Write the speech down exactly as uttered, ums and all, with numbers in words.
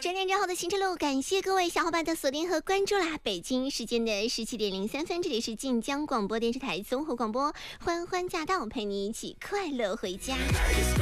整点之后的行车路，感谢各位小伙伴的锁定和关注啦！北京时间的十七点零三分，这里是晋江广播电视台综合广播，欢欢驾到，陪你一起快乐回家。